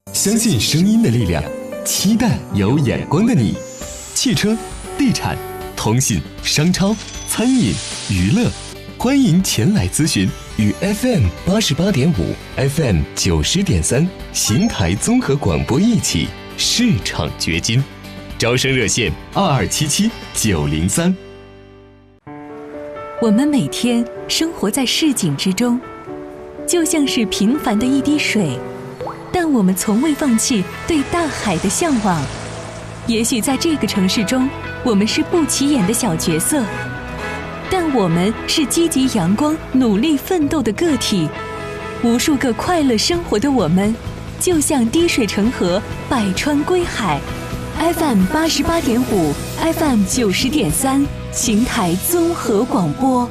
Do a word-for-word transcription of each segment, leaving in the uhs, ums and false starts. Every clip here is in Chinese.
相信声音的力量，期待有眼光的你。汽车、地产、通信、商超、餐饮、娱乐，欢迎前来咨询。与 F M 八十八点五、F M 九十点三邢台综合广播一起市场掘金。招生热线二二七七九零三。 我们每天生活在市井之中，就像是平凡的一滴水，但我们从未放弃对大海的向往。也许在这个城市中，我们是不起眼的小角色，但我们是积极阳光、努力奋斗的个体。无数个快乐生活的我们，就像滴水成河，百川归海。F M 八十八点五 ，F M 九十点三，邢台综合广播。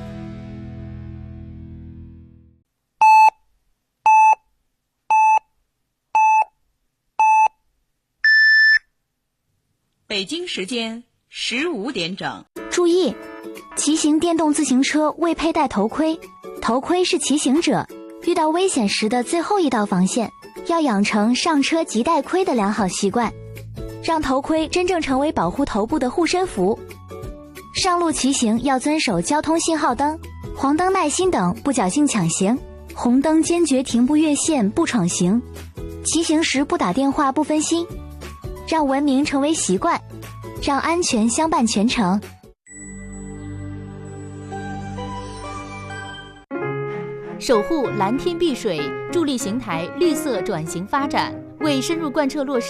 北京时间十五点整。 注意，骑行电动自行车未佩戴头盔，头盔是骑行者遇到危险时的最后一道防线，要养成上车即戴盔的良好习惯，让头盔真正成为保护头部的护身符。上路骑行要遵守交通信号灯、黄灯耐心等，不侥幸抢行，红灯坚决停步越线不闯行，骑行时不打电话不分心，让文明成为习惯，让安全相伴全程。 守护蓝天碧水，助力邢台绿色转型发展，为深入贯彻落实